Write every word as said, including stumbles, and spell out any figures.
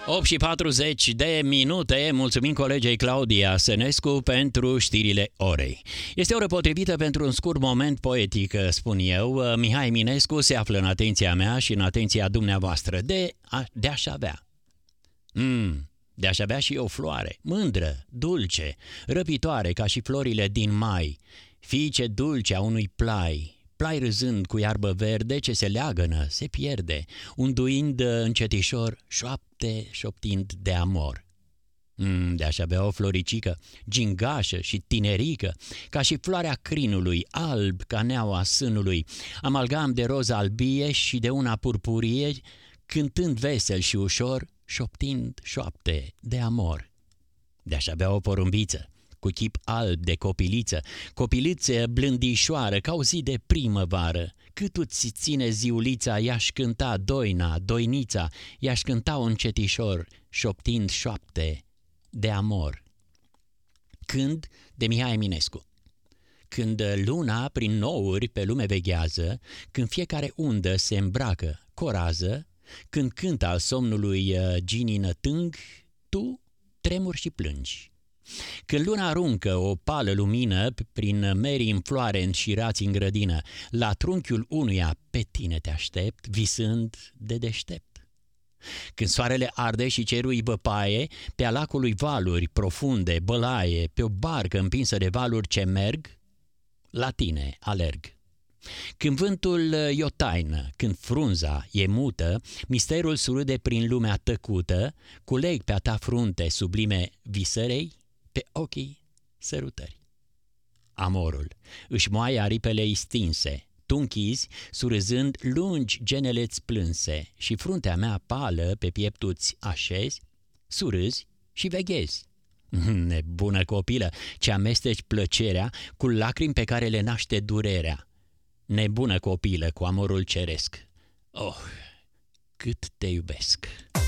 opt și patruzeci de minute, mulțumim colegei Claudia Sănescu pentru știrile orei. Este o oră potrivită pentru un scurt moment poetic, spun eu. Mihai Eminescu se află în atenția mea și în atenția dumneavoastră. De, a, de aș avea. Mm, de aș avea și o floare, mândră, dulce, răpitoare ca și florile din mai, fiice dulce a unui plai. Plai râzând cu iarbă verde ce se leagănă, se pierde, unduind încetișor, șoapte șoptind de amor. Mm, de-aș avea o floricică, gingașă și tinerică, ca și floarea crinului, alb ca neaua sânului, amalgam de roză albie și de una purpurie, cântând vesel și ușor, șoptind șoapte de amor. De-aș avea o porumbiță, cu chip alb de copiliță, copiliță blândișoară ca o zi de primăvară. Cât ți ține ziulița, i-aș cânta doina, doinița, i-aș cânta un cetișor, șoptind șoapte de amor. Când? De Mihai Eminescu. Când luna prin nouri pe lume veghează, când fiecare undă se îmbracă corază, când cântă al somnului ginii nătâng, tu tremuri și plângi. Când luna aruncă o pală lumină prin merii în floare înșirați în grădină, la trunchiul unuia pe tine te aștept, visând de deștept. Când soarele arde și cerul îi băpaie, pe-a lacului valuri profunde, bălaie, pe o barcă împinsă de valuri ce merg, la tine alerg. Când vântul e o taină, când frunza e mută, misterul surâde prin lumea tăcută, culeg pe-a ta frunte sublime visărei, pe ochii sărutări. Amorul își moaie aripele stinse, tu închizi, surâzând lungi genele-ți plânse, și fruntea mea pală pe pieptul-ți așezi, surâzi și veghezi. Nebună copilă, ce amesteci plăcerea cu lacrimi pe care le naște durerea. Nebună copilă cu amorul ceresc. Oh, cât te iubesc!